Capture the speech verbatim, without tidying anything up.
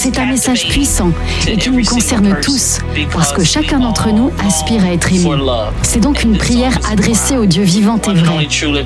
c'est un message puissant et qui nous concerne tous, parce que chacun d'entre nous aspire à être aimé. C'est donc une prière adressée au Dieu vivant et vrai.